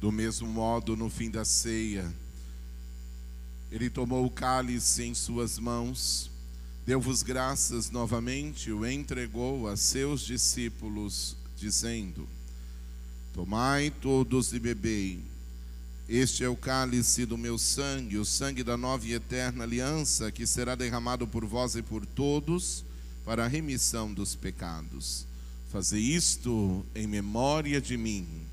Do mesmo modo, no fim da ceia, ele tomou o cálice em suas mãos, deu-vos graças novamente, o entregou a seus discípulos, dizendo: tomai todos e bebei. Este é o cálice do meu sangue, o sangue da nova e eterna aliança, que será derramado por vós e por todos para a remissão dos pecados. Fazei isto em memória de mim.